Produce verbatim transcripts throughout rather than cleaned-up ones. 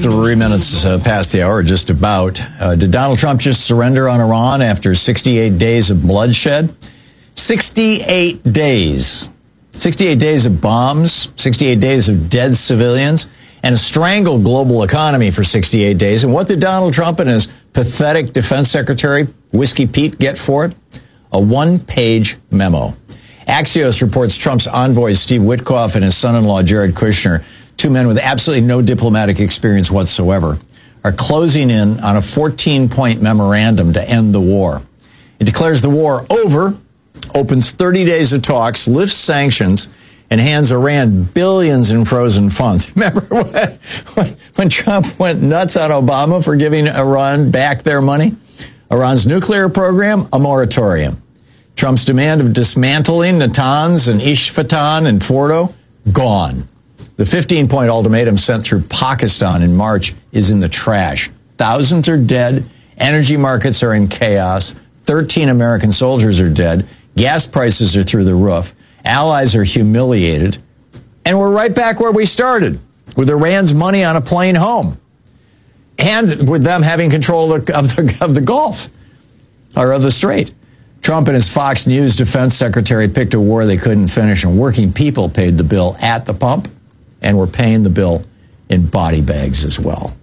Three minutes uh, past the hour, just about. Uh, did Donald Trump just surrender on Iran after sixty-eight days of bloodshed? sixty-eight days. sixty-eight days of bombs, sixty-eight days of dead civilians, and a strangled global economy for sixty-eight days. And what did Donald Trump and his pathetic defense secretary, Whiskey Pete, get for it? A one-page memo. Axios reports Trump's envoys, Steve Witkoff and his son-in-law, Jared Kushner, two men with absolutely no diplomatic experience whatsoever, are closing in on a fourteen-point memorandum to end the war. It declares the war over, opens thirty days of talks, lifts sanctions, and hands Iran billions in frozen funds. Remember when, when, when Trump went nuts on Obama for giving Iran back their money? Iran's nuclear program, a moratorium. Trump's demand of dismantling Natanz and Isfahan and Fordo, gone. The fifteen-point ultimatum sent through Pakistan in March is in the trash. Thousands are dead. Energy markets are in chaos. thirteen American soldiers are dead. Gas prices are through the roof. Allies are humiliated. And we're right back where we started, with Iran's money on a plane home. And with them having control of the, of the, of the Gulf, or of the Strait. Trump and his Fox News defense secretary picked a war they couldn't finish, and working people paid the bill at the pump. And we're paying the bill in body bags as well.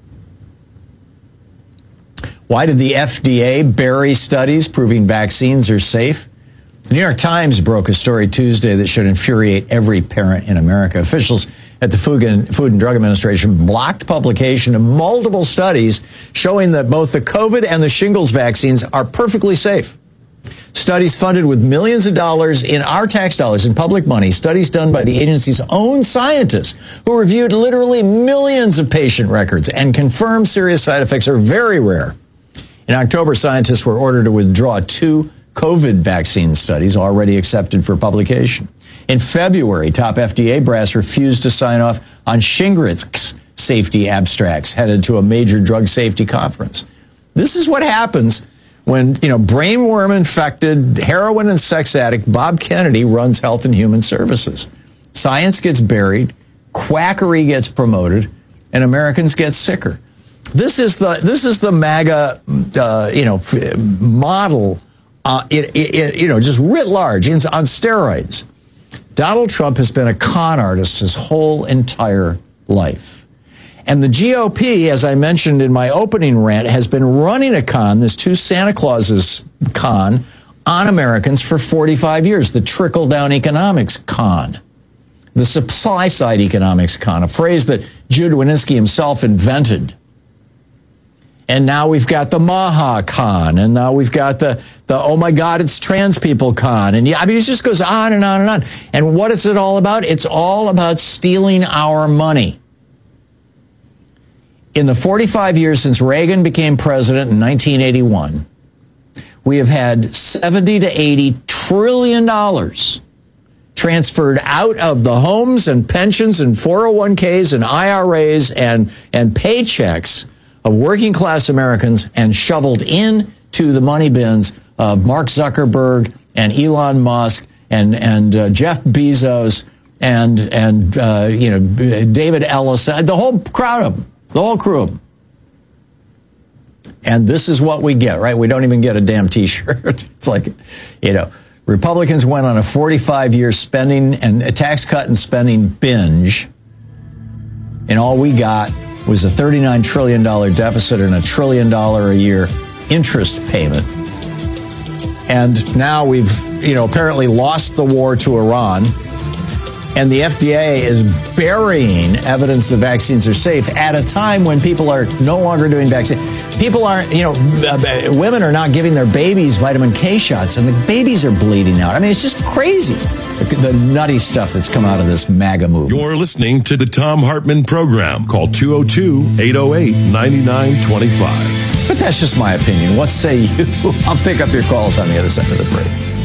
Why did the F D A bury studies proving vaccines are safe? The New York Times broke a story Tuesday that should infuriate every parent in America. Officials at the Food and, Food and Drug Administration blocked publication of multiple studies showing that both the COVID and the shingles vaccines are perfectly safe. Studies funded with millions of dollars in our tax dollars, in public money, studies done by the agency's own scientists who reviewed literally millions of patient records and confirmed serious side effects are very rare. In October, scientists were ordered to withdraw two COVID vaccine studies already accepted for publication. In February, top F D A brass refused to sign off on Shingrix safety abstracts headed to a major drug safety conference. This is what happens when, you know, brainworm-infected, heroin and sex addict Bob Kennedy runs Health and Human Services. Science gets buried, quackery gets promoted, and Americans get sicker. This is the this is the MAGA, uh, you know, f- model, uh, it, it, you know, just writ large on steroids. Donald Trump has been a con artist his whole entire life. And the G O P, as I mentioned in my opening rant, has been running a con, this two Santa Clauses con, on Americans for forty-five years, the trickle-down economics con, the supply-side economics con, a phrase that Jude Wanniski himself invented. And now we've got the Maha con, and now we've got the, the oh my God, it's trans people con. And yeah, I mean, it just goes on and on and on. And what is it all about? It's all about stealing our money. In the forty-five years since Reagan became president in nineteen eighty-one, we have had seventy to eighty trillion dollars transferred out of the homes and pensions and four oh one k's and I R As and, and paychecks of working class Americans and shoveled into the money bins of Mark Zuckerberg and Elon Musk and, and uh, Jeff Bezos and, and uh, you know, David Ellis, the whole crowd of them. The whole crew of them. And this is what we get, right? We don't even get a damn T-shirt. It's like, you know, Republicans went on a forty-five year spending and a tax cut and spending binge. And all we got was a thirty-nine trillion dollars deficit and a trillion dollar a year interest payment. And now we've, you know, apparently lost the war to Iran. And the F D A is burying evidence the vaccines are safe at a time when people are no longer doing vaccines. People aren't, you know, uh, women are not giving their babies vitamin K shots, and the babies are bleeding out. I mean, it's just crazy, the, the nutty stuff that's come out of this MAGA movement. You're listening to the Thom Hartmann Program. Call two oh two, eight oh eight, nine nine two five. But that's just my opinion. What say you? I'll pick up your calls on the other side of the break.